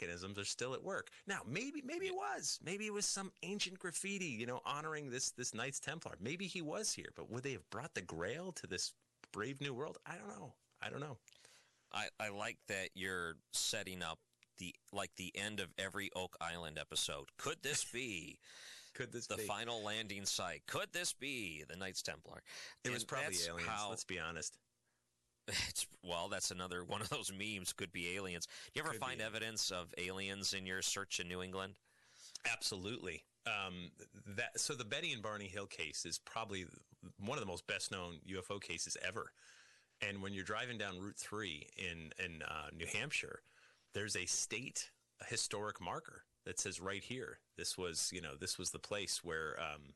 mechanisms are still at work. Now, maybe it was. Maybe it was some ancient graffiti, honoring this Knights Templar. Maybe he was here, but would they have brought the Grail to this brave new world? I don't know. I like that you're setting up the end of every Oak Island episode. Could this be the final landing site? Could this be the Knights Templar? It was probably aliens, let's be honest. That's another one of those memes. Could be aliens. Do you ever find evidence of aliens in your search in New England? Absolutely. So the Betty and Barney Hill case is probably one of the most best-known UFO cases ever. And when you're driving down Route 3 in New Hampshire, there's a state historic marker that says right here, this was the place where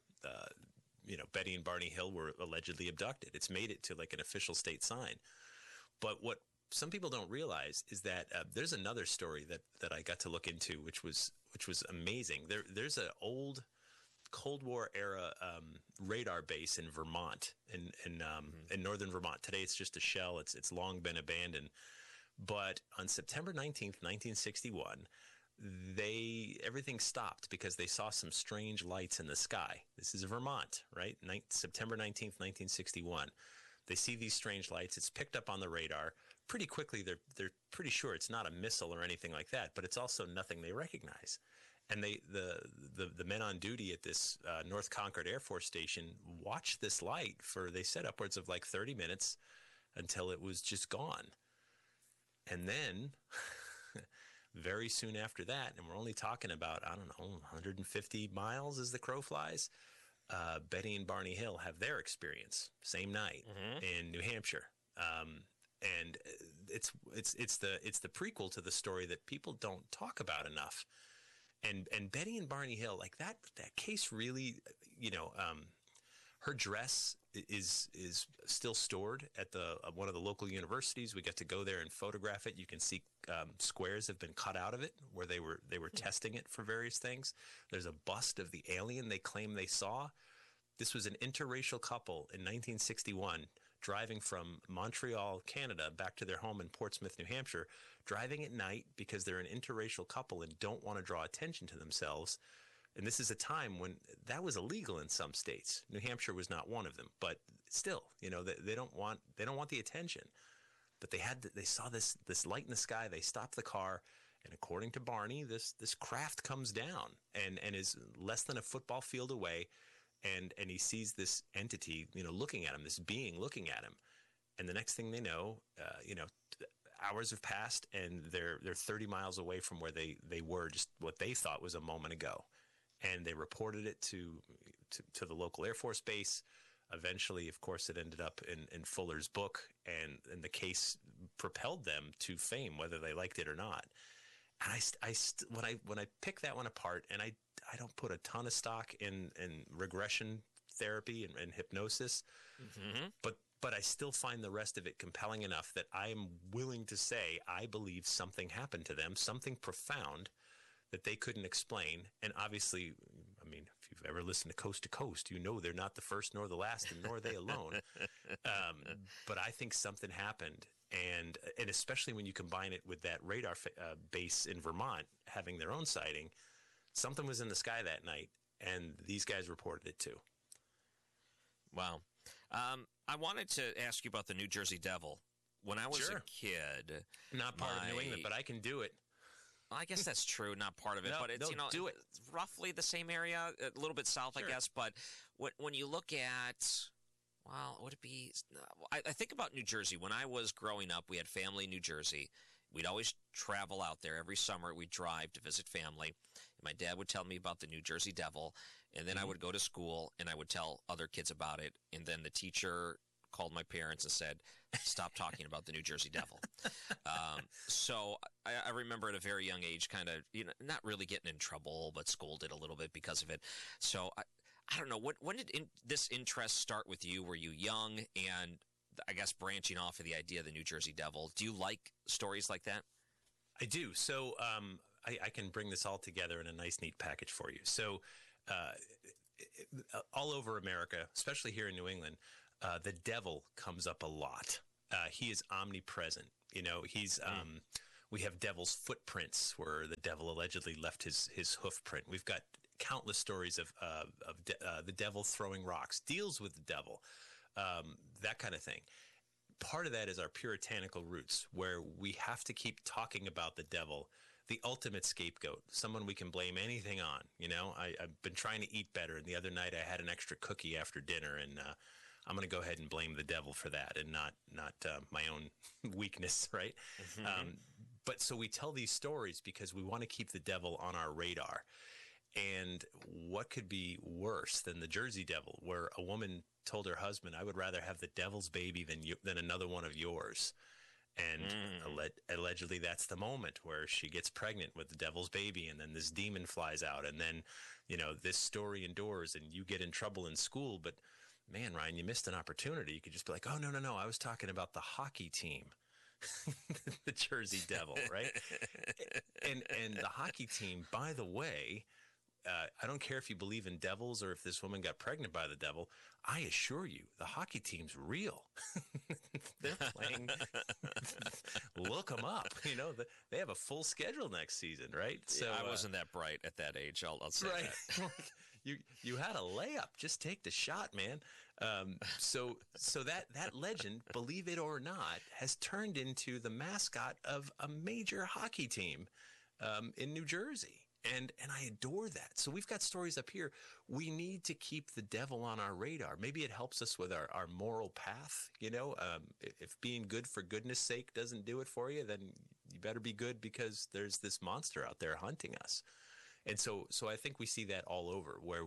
Betty and Barney Hill were allegedly abducted. It's made it to like an official state sign. But what some people don't realize is that there's another story that I got to look into, which was amazing. There's an old Cold War era radar base in Vermont, in northern Vermont. Today it's just a shell. It's long been abandoned. But on September 19th, 1961, everything stopped because they saw some strange lights in the sky. This is Vermont, right? September 19th, 1961. They see these strange lights. It's picked up on the radar. Pretty quickly, they're pretty sure it's not a missile or anything like that, but it's also nothing they recognize. And the men on duty at this North Concord Air Force Station watched this light for, they said, upwards of like 30 minutes until it was just gone. And then very soon after that, and we're only talking about, 150 miles as the crow flies, Betty and Barney Hill have their experience, same night in New Hampshire. And it's the prequel to the story that people don't talk about enough. And Betty and Barney Hill, like that case really, her dress is still stored at one of the local universities. We get to go there and photograph it. You can see squares have been cut out of it where they were testing it for various things. There's a bust of the alien they claim they saw. This was an interracial couple in 1961 driving from Montreal, Canada, back to their home in Portsmouth, New Hampshire, driving at night because they're an interracial couple and don't want to draw attention to themselves. And this is a time when that was illegal in some states. New Hampshire was not one of them, but still, they don't want the attention. But they saw this light in the sky. They stopped the car, and according to Barney, this craft comes down and is less than a football field away, and he sees this entity, looking at him, this being looking at him, and the next thing they know, hours have passed, and they're 30 miles away from where they were just what they thought was a moment ago. And they reported it to the local Air Force base. Eventually, of course, it ended up in Fuller's book, and the case propelled them to fame, whether they liked it or not. And when I pick that one apart, and I don't put a ton of stock in regression therapy and hypnosis, but I still find the rest of it compelling enough that I am willing to say I believe something happened to them, something profound that they couldn't explain. And obviously, if you've ever listened to Coast, they're not the first nor the last, and nor are they alone. But I think something happened. And especially when you combine it with that radar base in Vermont having their own sighting, something was in the sky that night, and these guys reported it too. Wow. I wanted to ask you about the New Jersey Devil. When I was a kid... Not part of New England, but I can do it. I guess that's true, not part of it, but it's do it. It's roughly the same area, a little bit south, I guess. But when you look at, would it be? I think about New Jersey. When I was growing up, we had family in New Jersey. We'd always travel out there every summer. We'd drive to visit family, and my dad would tell me about the New Jersey Devil, and then I would go to school and I would tell other kids about it, and then the teacher called my parents and said, stop talking about the New Jersey Devil. So I remember at a very young age kind of, not really getting in trouble, but scolded a little bit because of it. So I don't know, when did this interest start with you? Were you young? And I guess branching off of the idea of the New Jersey Devil, do you like stories like that? I do. So I can bring this all together in a nice, neat package for you. So all over America, especially here in New England, the devil comes up a lot. He is omnipresent. He's We have devil's footprints, where the devil allegedly left his hoof print. We've got countless stories of the devil throwing rocks, deals with the devil, that kind of thing. Part of that is our puritanical roots, where we have to keep talking about the devil, the ultimate scapegoat, someone we can blame anything on. I've been trying to eat better, and the other night I had an extra cookie after dinner, and I'm going to go ahead and blame the devil for that, and not my own weakness, right? Mm-hmm. But so we tell these stories because we want to keep the devil on our radar. And what could be worse than the Jersey Devil, where a woman told her husband, "I would rather have the devil's baby than another one of yours." And allegedly that's the moment where she gets pregnant with the devil's baby, and then this demon flies out, and then, this story endures, and you get in trouble in school. But man, Ryan, you missed an opportunity. You could just be like, "Oh, no, I was talking about the hockey team." The Jersey Devil, right? and the hockey team, by the way, I don't care if you believe in devils or if this woman got pregnant by the devil. I assure you, the hockey team's real. They're playing. Look them up. They have a full schedule next season, right? So I wasn't that bright at that age. I'll say right. that. You had a layup. Just take the shot, man. So that legend, believe it or not, has turned into the mascot of a major hockey team in New Jersey. And I adore that. So we've got stories up here. We need to keep the devil on our radar. Maybe it helps us with our moral path. If being good for goodness sake doesn't do it for you, then you better be good, because there's this monster out there hunting us. And so I think we see that all over, where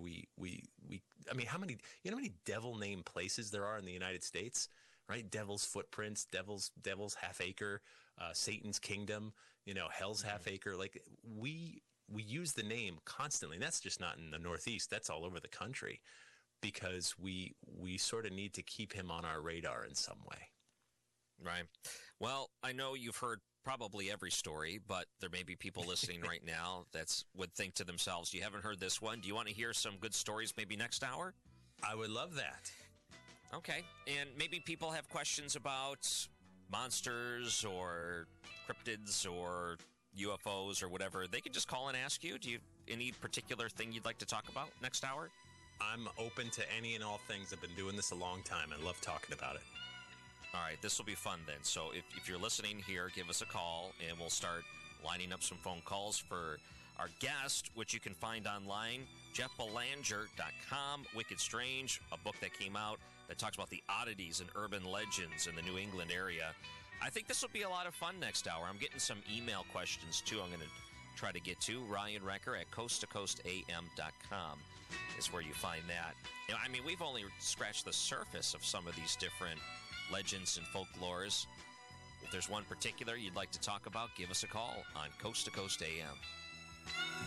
I mean, how many devil named places there are in the United States, right? Devil's Footprints, Devil's Half Acre, Satan's Kingdom, Hell's Half Acre. Like we use the name constantly, and that's just not in the Northeast. That's all over the country, because we sort of need to keep him on our radar in some way. Right. Well, I know you've heard probably every story, but there may be people listening right now that would think to themselves, you haven't heard this one. Do you want to hear some good stories maybe next hour? I would love that. Okay. And maybe people have questions about monsters or cryptids or UFOs or whatever. They can just call and ask you. Do you any particular thing you'd like to talk about next hour? I'm open to any and all things. I've been doing this a long time. I love talking about it. All right, this will be fun then. So if you're listening here, give us a call, and we'll start lining up some phone calls for our guest, which you can find online, JeffBelanger.com, Wicked Strange, a book that came out that talks about the oddities and urban legends in the New England area. I think this will be a lot of fun next hour. I'm getting some email questions, too, I'm going to try to get to. Ryan Recker at coasttocoastam.com is where you find that. We've only scratched the surface of some of these different legends and folklores. If there's one particular you'd like to talk about, give us a call on Coast to Coast AM.